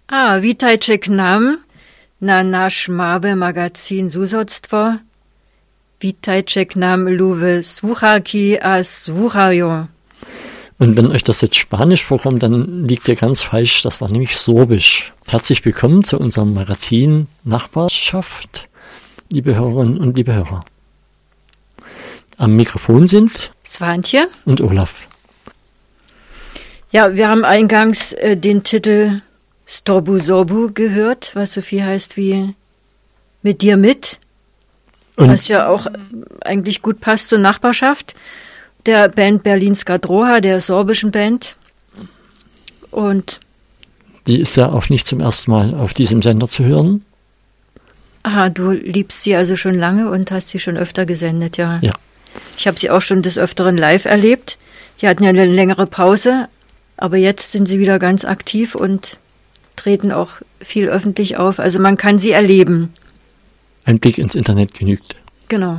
Witajcie k nam na nasz mały magazin Susoctwo. Witajcie k nam, liebe słucharki a słuchajo. Und wenn euch das jetzt Spanisch vorkommt, dann liegt ihr ganz falsch. Das war nämlich Sorbisch. Herzlich willkommen zu unserem Magazin Nachbarschaft, liebe Hörerinnen und liebe Hörer. Am Mikrofon sind Swantje und Olaf. Ja, wir haben eingangs den Titel Storbu Sorbu gehört, was so viel heißt wie mit dir mit. Und was ja auch eigentlich gut passt zur Nachbarschaft. Der Band Berlinska Droha, der sorbischen Band. Und die ist ja auch nicht zum ersten Mal auf diesem Sender zu hören. Aha, du liebst sie also schon lange und hast sie schon öfter gesendet, ja. Ja. Ich habe sie auch schon des Öfteren live erlebt. Die hatten ja eine längere Pause, aber jetzt sind sie wieder ganz aktiv und treten auch viel öffentlich auf. Also man kann sie erleben. Ein Blick ins Internet genügt. Genau.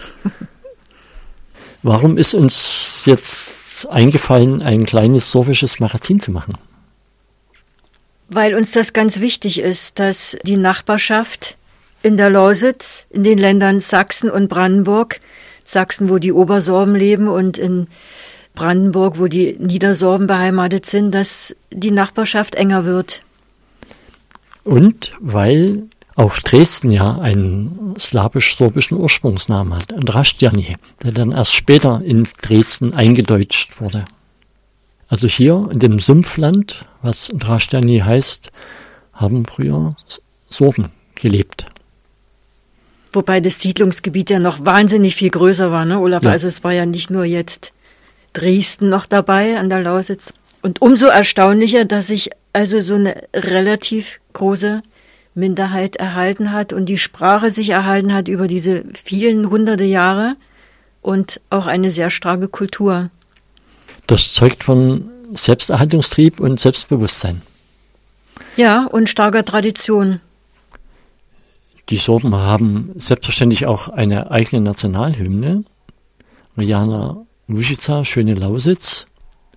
Warum ist uns jetzt eingefallen, ein kleines sorbisches Magazin zu machen? Weil uns das ganz wichtig ist, dass die Nachbarschaft in der Lausitz, in den Ländern Sachsen und Brandenburg, Sachsen, wo die Obersorben leben, und in Brandenburg, wo die Niedersorben beheimatet sind, dass die Nachbarschaft enger wird. Und weil auch Dresden ja einen slawisch-sorbischen Ursprungsnamen hat, Drastjany, der dann erst später in Dresden eingedeutscht wurde. Also hier in dem Sumpfland, was Drastjany heißt, haben früher Sorben gelebt. Wobei das Siedlungsgebiet ja noch wahnsinnig viel größer war, ne, Olaf? Ja. Also es war ja nicht nur jetzt Dresden noch dabei an der Lausitz. Und umso erstaunlicher, dass sich also so eine relativ große Minderheit erhalten hat und die Sprache sich erhalten hat über diese vielen hunderte Jahre und auch eine sehr starke Kultur. Das zeugt von Selbsterhaltungstrieb und Selbstbewusstsein. Ja, und starker Tradition. Die Sorben haben selbstverständlich auch eine eigene Nationalhymne. Mariana Vujica, Schöne Lausitz.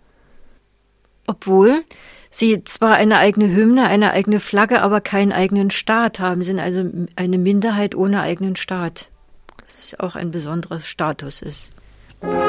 Obwohl sie zwar eine eigene Hymne, eine eigene Flagge, aber keinen eigenen Staat haben, sind also eine Minderheit ohne eigenen Staat. Was auch ein besonderer Status ist.